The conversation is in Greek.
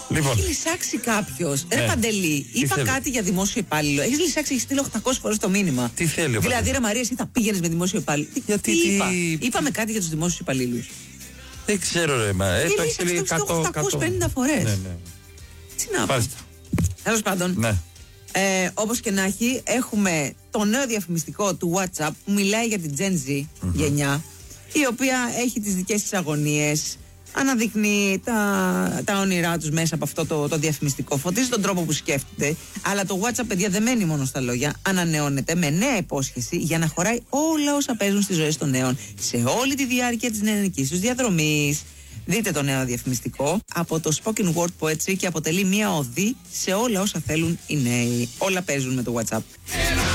Λοιπόν. Έχει λυσάξει κάποιος. Ρε Παντελή, είπα κάτι για δημόσιο υπάλληλο. Έχεις λυσάξει, έχεις στείλει 800 φορές το μήνυμα. Τι θέλει ο Δηλαδή, ρε Μαρία, εσύ θα πήγαινες με δημόσιο υπάλληλο. Γιατί, τι είπα. Είπαμε κάτι για τους δημόσιους υπαλλήλους. Δεν ξέρω, ρε. Τι λύσαξε το 850 φορές. Ναι. Τι να πω. Τέλος πάντων. Ναι. Όπως και να έχει, έχουμε το νέο διαφημιστικό του WhatsApp που μιλάει για την Gen Z γενιά, η οποία έχει τις δικές της αγωνίες, αναδεικνύει τα όνειρά τους μέσα από αυτό το διαφημιστικό, φωτίζει τον τρόπο που σκέφτεται, αλλά το WhatsApp, παιδιά, δεν μένει μόνο στα λόγια, ανανεώνεται με νέα υπόσχεση για να χωράει όλα όσα παίζουν στις ζωές των νέων σε όλη τη διάρκεια της νεανικής τους διαδρομής. Δείτε το νέο διαφημιστικό από το Spoken Word Poetry και αποτελεί μια οδή σε όλα όσα θέλουν οι νέοι. Όλα παίζουν με το WhatsApp.